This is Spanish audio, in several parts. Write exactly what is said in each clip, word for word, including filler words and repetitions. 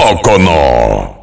poco no?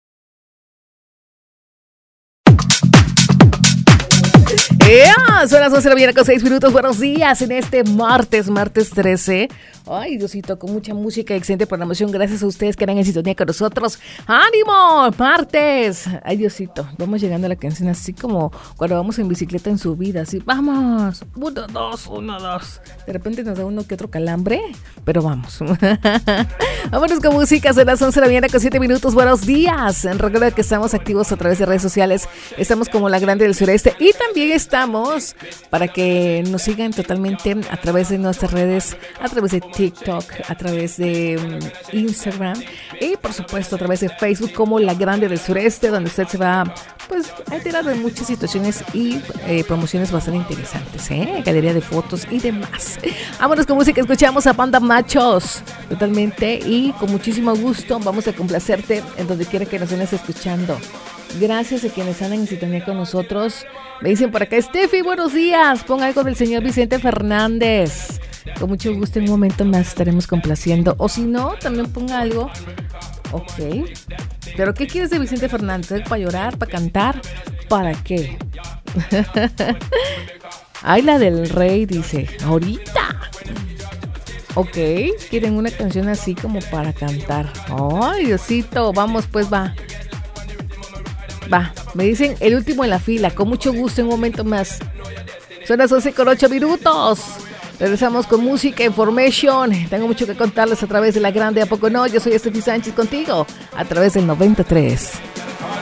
Yeah, son las once de la mañana con seis minutos. Buenos días en este martes, martes trece. Ay, Diosito, con mucha música y excelente programación. Gracias a ustedes que eran en sintonía con nosotros. ¡Ánimo! ¡Martes! Ay, Diosito, vamos llegando a la canción así como cuando vamos en bicicleta en subida. Así, vamos. Uno, dos, uno, dos. De repente nos da uno que otro calambre, pero vamos. Vámonos con música. Son las once de la mañana con siete minutos. Buenos días. Recuerda que estamos activos a través de redes sociales. Estamos como La Grande del Sureste y también estamos para que nos sigan totalmente a través de nuestras redes, a través de TikTok, a través de um, Instagram y por supuesto a través de Facebook como La Grande del Sureste, donde usted se va pues a enterar de muchas situaciones y eh, promociones bastante interesantes, ¿eh? Galería de fotos y demás. Vámonos con música, escuchamos a Panda Machos totalmente y con muchísimo gusto vamos a complacerte en donde quiera que nos estés escuchando. Gracias a quienes andan en sintonía con nosotros. Me dicen por acá, Steffi, buenos días. Pon algo del señor Vicente Fernández. Con mucho gusto en un momento más estaremos complaciendo. O si no, también ponga algo. Ok. ¿Pero qué quieres de Vicente Fernández? ¿Para llorar? ¿Para cantar? ¿Para qué? Ay, la del rey, dice. Ahorita. Ok. Quieren una canción así como para cantar. Ay, Diosito. Vamos, pues va. Va, me dicen el último en la fila, con mucho gusto en un momento más. Son las once con ocho minutos. Regresamos con música, information. Tengo mucho que contarles a través de La Grande, ¿a poco no? Yo soy Steffi Sánchez contigo, a través del noventa y tres.